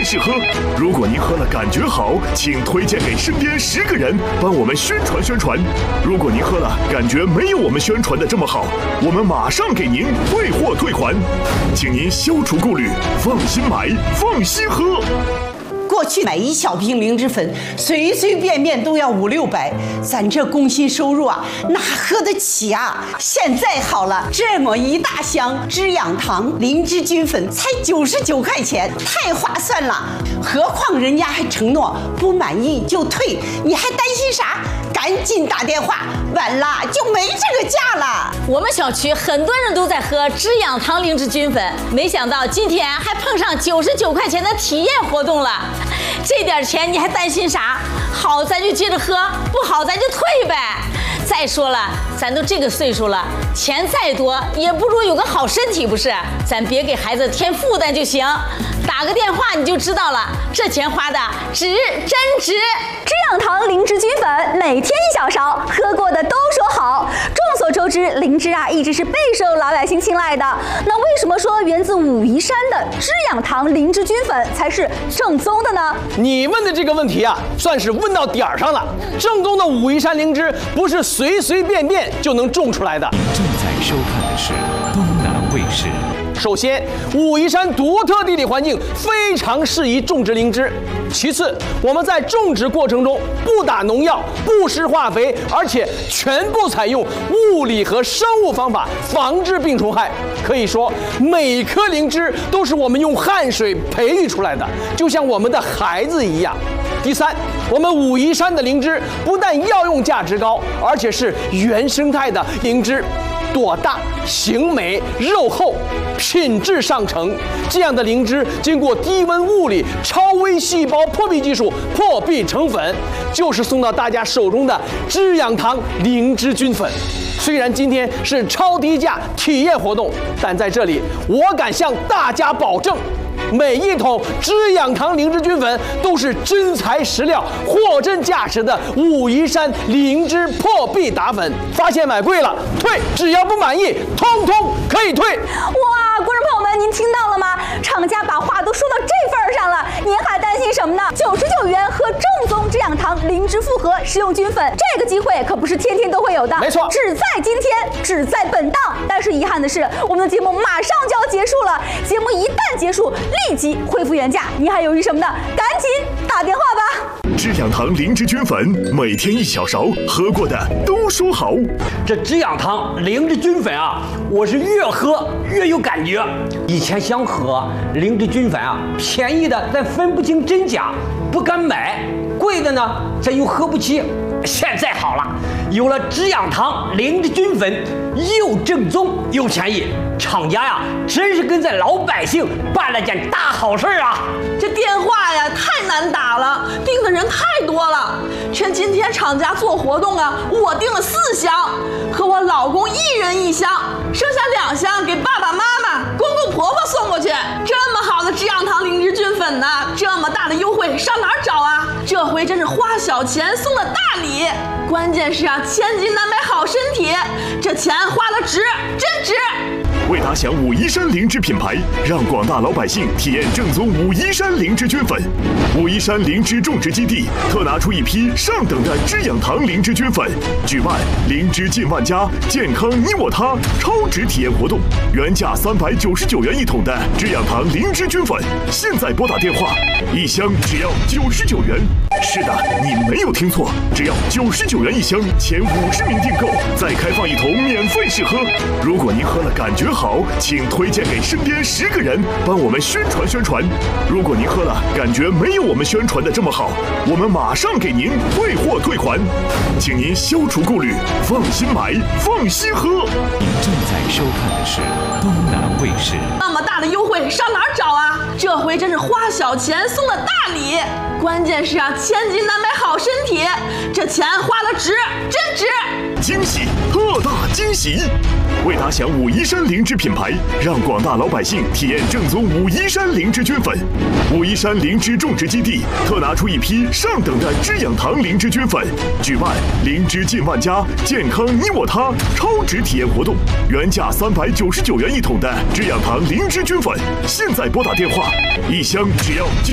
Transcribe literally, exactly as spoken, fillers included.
试喝。如果您喝了感觉好，请推荐给身边十个人，帮我们宣传宣传。如果您喝了感觉没有我们宣传的这么好，我们马上给您退货退款，请您消除顾虑，放心买，放心喝。 过去买一小瓶灵芝粉，随随便便都要五六百，咱这工薪收入啊，哪喝得起啊？现在好了，这么一大箱滋养堂灵芝菌粉才九十九块钱，太划算了。何况人家还承诺不满意就退，你还担心啥？赶紧打电话，晚了就没这个价了。 我们小区很多人都在喝滋养堂灵芝菌粉，没想到今天还碰上九十九块钱的体验活动了。这点钱你还担心啥？好咱就接着喝，不好咱就退呗。再说了，咱都这个岁数了，钱再多也不如有个好身体，不是？咱别给孩子添负担就行。打个电话你就知道了，这钱花的值，真值。 滋养堂灵芝菌粉每天一小勺，喝过的都说好。众所周知，灵芝啊一直是备受老百姓青睐的。那为什么说源自武夷山的滋养堂灵芝菌粉才是正宗的呢？ 你问的这个问题啊，算是问到点儿上了。正宗的武夷山灵芝不是随随便便就能种出来的。 你正在收看的是东南卫视。 首先，武夷山独特地理环境非常适宜种植灵芝。其次，我们在种植过程中不打农药、不施化肥，而且全部采用物理和生物方法防治病虫害。可以说，每一颗灵芝都是我们用汗水培育出来的，就像我们的孩子一样。第三，我们武夷山的灵芝不但药用价值高，而且是原生态的灵芝。朵大、形美、肉厚，品质上乘。这样的灵芝经过低温物理、超微细胞破壁技术破壁成粉，就是送到大家手中的滋养堂灵芝菌粉。虽然今天是超低价体验活动，但在这里我敢向大家保证，每一桶滋养堂灵芝菌粉都是真材实料、货真价实的武夷山灵芝破壁打粉。发现买贵了退，只要不满意，通通可以退。 哇，观众朋友们，您听到了吗？厂家把话都说到这份儿上了，您还担心什么呢？九十九元喝正宗滋养堂灵芝复合食用菌粉，这个机会可不是天天都会有的， 没错， 只在今天，只在本档。但是遗憾的是，我们的节目马上就要结束了，节目一旦结束，立即恢复原价，你还犹豫什么呢？赶紧打电话吧！ 滋养堂灵芝菌粉，每天一小勺，喝过的都说好。 这滋养堂灵芝菌粉啊，我是越喝越有感觉。以前想喝灵芝菌粉啊，便宜的咱分不清真假，不敢买；贵的呢，咱又喝不起。现在好了，有了滋养堂灵芝菌粉，又正宗又便宜，厂家呀，真是跟咱老百姓办了件大好事啊！ 这电话呀太难打了，订的人太多了。趁今天厂家做活动啊，我订了四箱，和我老公一人一箱，剩下两箱给爸爸妈妈、公公婆婆送过去。这么好的滋养堂灵芝菌粉呢，这么大的优惠上哪儿找啊？这回真是花小钱送了大礼，关键是啊，千金难买好身体，这钱花得值，真值。 为打响武夷山灵芝品牌，让广大老百姓体验正宗武夷山灵芝菌粉，武夷山灵芝种植基地特拿出一批上等的滋养堂灵芝菌粉，举办灵芝进万家，健康你我他超值体验活动，原价三百九十九元一桶的滋养堂灵芝菌粉，现在拨打电话，一箱只要九十九元。是的，你没有听错，只要九十九元一箱，前五十名订购再开放一桶免费试喝。如果您喝了感觉好，请推荐给身边十个人，帮我们宣传宣传。如果您喝了感觉没有我们宣传的这么好，我们马上给您退货退款，请您消除顾虑，放心买，放心喝。 你正在收看的是东南卫视。 那么大的优惠上哪儿找啊？这回真是花小钱送了大礼，关键是啊，千金难买好身体，这钱花得值，真值。 惊喜，特大惊喜！为打响武夷山灵芝品牌，让广大老百姓体验正宗武夷山灵芝菌粉，武夷山灵芝种植基地特拿出一批上等的滋养堂灵芝菌粉，举办灵芝进万家，健康你我他超值体验活动，原价三百九十九元一桶的滋养堂灵芝菌粉，现在拨打电话，一箱只要九。